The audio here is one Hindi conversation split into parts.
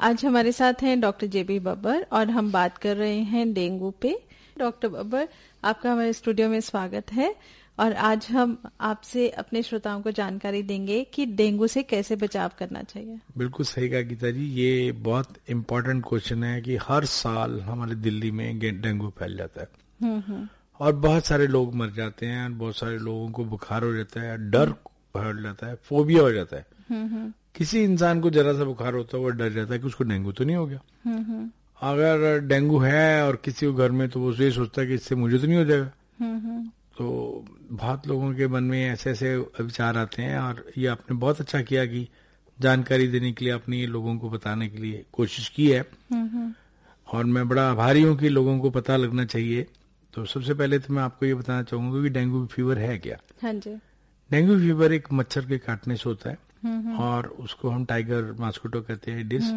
आज हमारे साथ हैं डॉक्टर जेबी बब्बर और हम बात कर रहे हैं डेंगू पे। डॉक्टर बब्बर, आपका हमारे स्टूडियो में स्वागत है और आज हम आपसे अपने श्रोताओं को जानकारी देंगे कि डेंगू से कैसे बचाव करना चाहिए। बिल्कुल सही कहा गीता जी, ये बहुत इम्पोर्टेंट क्वेश्चन है कि हर साल हमारे दिल्ली में डेंगू फैल जाता है और बहुत सारे लोग मर जाते हैं, बहुत सारे लोगों को बुखार हो जाता है, डर बढ़ जाता है, फोबिया हो जाता है। किसी इंसान को जरा सा बुखार होता है वो डर जाता है कि उसको डेंगू तो नहीं हो गया। अगर डेंगू है और किसी को घर में, तो वो ये सोचता है कि इससे मुझे तो नहीं हो जाएगा। तो बहुत लोगों के मन में ऐसे ऐसे विचार आते हैं और ये आपने बहुत अच्छा किया कि जानकारी देने के लिए आपने ये लोगों को बताने के लिए कोशिश की है और मैं बड़ा आभारी हूँ कि लोगों को पता लगना चाहिए। तो सबसे पहले तो मैं आपको ये बताना चाहूंगा कि डेंगू फीवर है क्या। हाँ जी। डेंगू फीवर एक मच्छर के काटने से होता है और उसको हम टाइगर मॉस्किटो कहते हैं, डिस,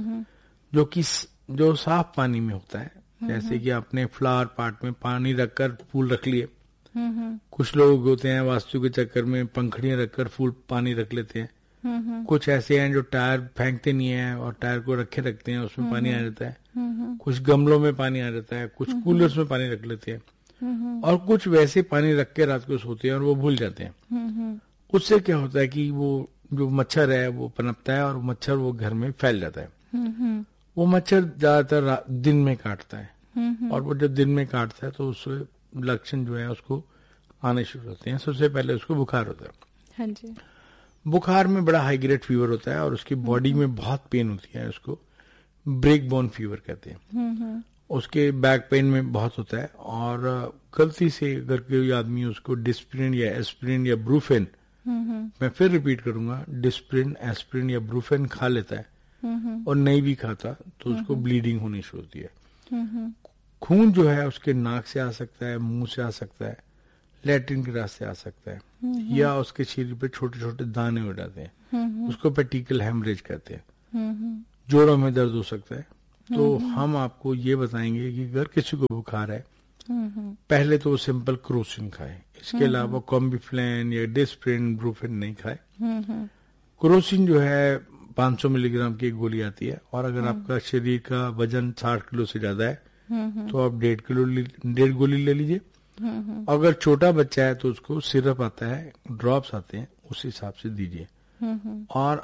जो साफ पानी में होता है। जैसे कि आपने फ्लावर पॉट में पानी रखकर फूल रख लिए। कुछ लोग होते हैं वास्तु के चक्कर में पंखड़ियां रखकर फूल पानी रख लेते हैं। कुछ ऐसे हैं जो टायर फेंकते नहीं है और टायर को रखे रखते हैं, उसमें पानी आ जाता है। कुछ गमलों में पानी आ जाता है, कुछ कूलर्स में पानी रख लेते हैं और कुछ वैसे पानी रख के रात को सोते हैं और वो भूल जाते हैं। उससे क्या होता है कि वो जो मच्छर है वो पनपता है और मच्छर वो घर में फैल जाता है। वो मच्छर ज्यादातर दिन में काटता है और वो जब दिन में काटता है तो उससे लक्षण जो है उसको आने शुरू होते हैं। सबसे पहले उसको बुखार होता है। हाँ जी। बुखार में बड़ा हाई ग्रेड फीवर होता है और उसकी बॉडी में बहुत पेन होती है, उसको ब्रेक बोन फीवर कहते हैं। उसके बैक पेन में बहुत होता है और गलती से अगर कोई आदमी उसको डिस्प्रिन या एस्प्रिन या ब्रूफेन, मैं फिर रिपीट करूंगा, डिस्प्रिन, एस्प्रिन या ब्रूफेन खा लेता है और नहीं भी खाता तो उसको ब्लीडिंग होनी शुरू होती है। खून जो है उसके नाक से आ सकता है, मुंह से आ सकता है, लैट्रिन के रास्ते आ सकता है या उसके शरीर पे छोटे छोटे दाने हो जाते हैं, उसको पेटिकल हेमरेज कहते हैं। जोड़ों में दर्द हो सकता है। तो हम आपको ये बताएंगे कि अगर किसी को बुखार है, पहले तो वो सिंपल क्रोसिन खाए, इसके अलावा कॉम्बिफ्लेन या डिस्प्रिन, ब्रूफेन नहीं खाए। क्रोसिन जो है 500 मिलीग्राम की एक गोली आती है और अगर आपका शरीर का वजन 60 किलो से ज्यादा है तो आप 1.5 गोली ले लीजिए। अगर छोटा बच्चा है तो उसको सिरप आता है, ड्रॉप्स आते हैं, उस हिसाब से दीजिए। और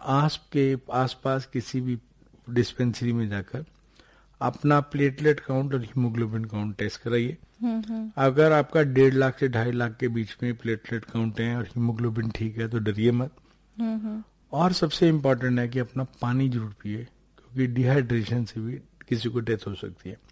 आसपास किसी भी डिस्पेंसरी में जाकर अपना प्लेटलेट काउंट और हीमोग्लोबिन काउंट टेस्ट कराइए। अगर आपका 1.5 लाख से 2.5 लाख के बीच में प्लेटलेट काउंट है और हीमोग्लोबिन ठीक है तो डरिए मत। और सबसे इम्पोर्टेंट है कि अपना पानी जरूर पिए, क्योंकि डिहाइड्रेशन से भी किसी को डेथ हो सकती है।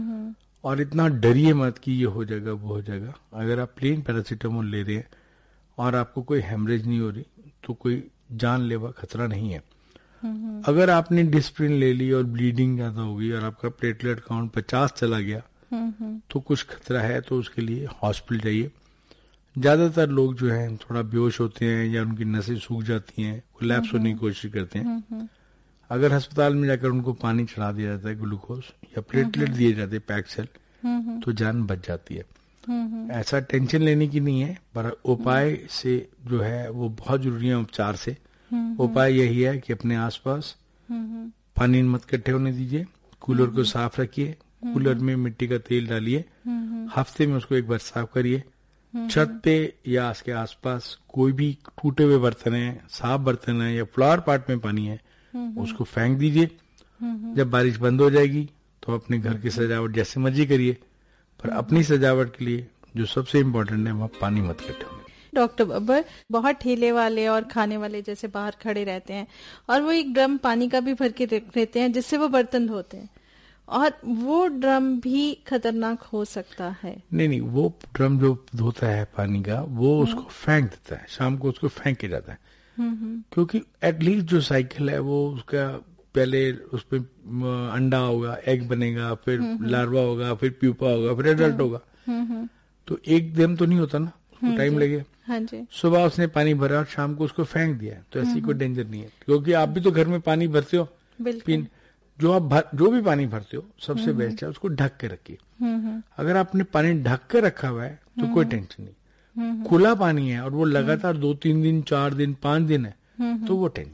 और इतना डरिए मत कि ये हो जाएगा वो हो जाएगा। अगर आप प्लेन पैरासीटामोल ले रहे हैं और आपको कोई हेमरेज नहीं हो रही तो कोई जानलेवा खतरा नहीं है। अगर आपने डिस्प्रिन ले ली और ब्लीडिंग ज्यादा हो गई और आपका प्लेटलेट काउंट 50 चला गया तो कुछ खतरा है, तो उसके लिए हॉस्पिटल जाइए। ज्यादातर लोग जो हैं थोड़ा बेहोश होते हैं या उनकी नसें सूख जाती हैं, कोलैप्स होने की कोशिश करते हैं। अगर अस्पताल में जाकर उनको पानी चढ़ा दिया जाता है, ग्लूकोज या प्लेटलेट दिए जाते हैं पैक सेल, तो जान बच जाती है। ऐसा टेंशन लेने की नहीं है, पर उपाय से जो है वो बहुत जरूरी है। उपचार से उपाय यही है कि अपने आसपास पानी मत इकट्ठे होने दीजिए, कूलर को साफ रखिए, कूलर में मिट्टी का तेल डालिए, हफ्ते में उसको एक बार साफ करिए। छत पे या उसके आसपास कोई भी टूटे हुए बर्तन है, साफ बर्तन है या फ्लावर पॉट में पानी है, उसको फेंक दीजिए। जब बारिश बंद हो जाएगी तो अपने घर की सजावट जैसे मर्जी करिए, पर अपनी सजावट के लिए जो सबसे इम्पोर्टेंट है वह पानी मत इकट्ठे होने। डॉक्टर बब्बर, बहुत ठेले वाले और खाने वाले जैसे बाहर खड़े रहते हैं और वो एक ड्रम पानी का भी भर के रख लेते हैं जिससे वो बर्तन धोते हैं, और वो ड्रम भी खतरनाक हो सकता है। नहीं, वो ड्रम जो धोता है पानी का वो उसको फेंक देता है, शाम को उसको फेंक के जाता है। क्योंकि एटलीस्ट जो साइकिल है वो उसका पहले उसपे अंडा होगा, एग बनेगा, फिर लार्वा होगा, फिर प्यूपा होगा, फिर एडल्ट होगा। तो एक दिन तो नहीं होता ना, उसको टाइम लगेगा। हाँ जी। सुबह उसने पानी भरा और शाम को उसको फेंक दिया, तो ऐसी कोई डेंजर नहीं है। क्योंकि आप भी तो घर में पानी भरते हो, जो भी पानी भरते हो सबसे बेस्ट है उसको ढक के रखिए। अगर आपने पानी ढक के रखा हुआ है तो कोई टेंशन नहीं। खुला पानी है और वो लगातार 2-3 दिन, 4 दिन, 5 दिन है तो वो टेंशन है।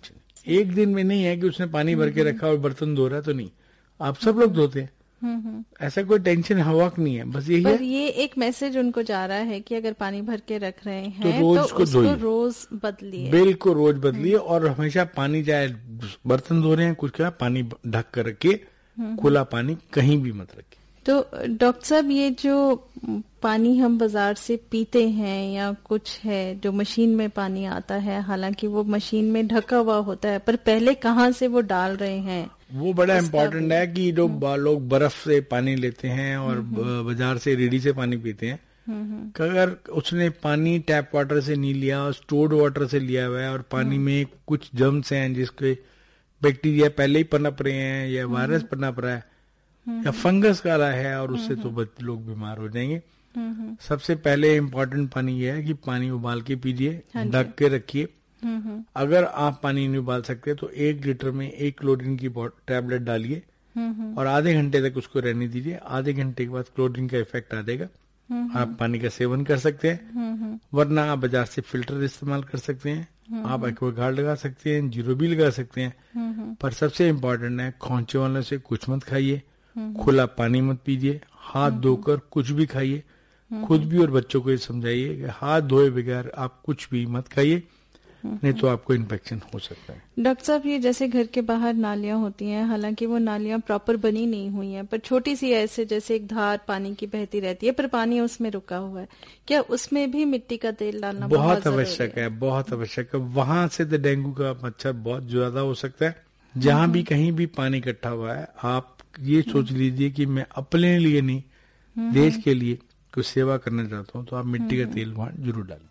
एक दिन में नहीं है कि उसने पानी भर के रखा और बर्तन धो रहा है, तो नहीं, आप सब लोग धोते हैं। ऐसा कोई टेंशन हवक नहीं है, बस यही पर है। ये एक मैसेज उनको जा रहा है कि अगर पानी भर के रख रहे हैं तो रोज तो उसको रोज बदलिए, बिल्कुल रोज बदलिए। और हमेशा पानी, चाहे बर्तन धो रहे हैं कुछ क्या, पानी ढक कर रखिए, खुला पानी कहीं भी मत रखिए। तो डॉक्टर साहब, ये जो पानी हम बाजार से पीते हैं या कुछ है जो मशीन में पानी आता है, हालांकि वो मशीन में ढका हुआ होता है, पर पहले कहाँ से वो डाल रहे हैं, वो बड़ा इम्पोर्टेंट है कि जो लोग बर्फ से पानी लेते हैं और बाजार से रेडी से पानी पीते हैं, अगर उसने पानी टैप वाटर से नहीं लिया, स्टोर्ड वाटर से लिया हुआ है और पानी में कुछ जर्म्स हैं जिसके बैक्टीरिया पहले ही पनप रहे हैं या वायरस पनप रहा है या फंगस का रहा है, और उससे तो लोग बीमार हो जाएंगे। सबसे पहले इम्पोर्टेंट पानी यह है कि पानी उबाल के पीजिए, ढक के रखिए। अगर आप पानी नहीं उबाल सकते तो 1 लीटर में 1 क्लोरीन की टैबलेट डालिए और आधे घंटे तक उसको रहने दीजिए। आधे घंटे के बाद क्लोरीन का इफेक्ट आ जाएगा, आप पानी का सेवन कर सकते हैं। वरना आप बाजार से फिल्टर इस्तेमाल कर सकते हैं, आप एक्वागार्ड लगा सकते हैं, जीरो भी लगा सकते हैं। पर सबसे इम्पोर्टेंट है, खोंचे वाले से कुछ मत खाइए, खुला पानी मत पीजिए, हाथ धोकर कुछ भी खाइए। खुद भी और बच्चों को ये समझाइए कि हाथ धोए बगैर आप कुछ भी मत खाइए, नहीं तो आपको इन्फेक्शन हो सकता है। डॉक्टर साहब, ये जैसे घर के बाहर नालियां होती हैं, हालांकि वो नालियां प्रॉपर बनी नहीं हुई हैं, पर छोटी सी ऐसे जैसे एक धार पानी की बहती रहती है, पर पानी उसमें रुका हुआ है, क्या उसमें भी मिट्टी का तेल डालना बहुत आवश्यक है? बहुत आवश्यक है। वहां से तो डेंगू का मच्छर बहुत ज्यादा हो सकता है। जहां भी कहीं भी पानी इकट्ठा हुआ है, आप ये सोच लीजिए कि मैं अपने लिए नहीं, देश के लिए कुछ सेवा करना चाहता हूँ, तो आप मिट्टी का तेल वहां जरूर डालें।